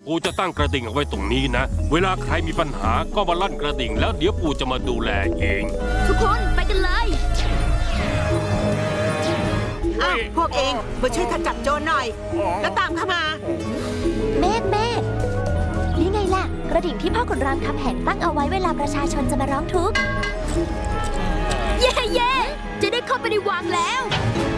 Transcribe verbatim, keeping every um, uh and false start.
ปู่จะตั้งกระดิ่งเอาไว้ตรงนี้นะเวลาใครมีปัญหาก็มาลั่นกระดิ่งแล้วเดี๋ยวปู่จะมาดูแลเองทุกคนไปกันเลยอ้าวพวกเองมาช่วยขจัดโจรหน่อยแล้วตามเข้ามาเมฆเมฆนี่ไงล่ะกระดิ่งที่พ่อขุนรามคำแหงตั้งเอาไว้เวลาประชาชนจะมาร้องทุกข์เย่เย่จะได้เข้าไปในวังแล้ว